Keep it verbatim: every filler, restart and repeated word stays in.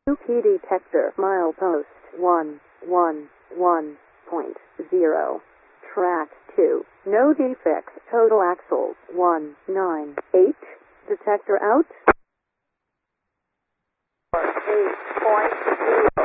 U P detector milepost one one one point zero. Track two. No defects. Total axles one nine eight. Detector out. eight point two.